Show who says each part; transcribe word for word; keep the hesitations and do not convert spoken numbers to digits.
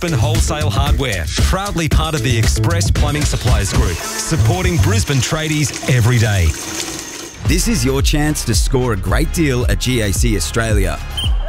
Speaker 1: Brisbane Wholesale Hardware, proudly part of the Express Plumbing Supplies Group, supporting Brisbane tradies every day.
Speaker 2: This is your chance to score a great deal at G A C Australia.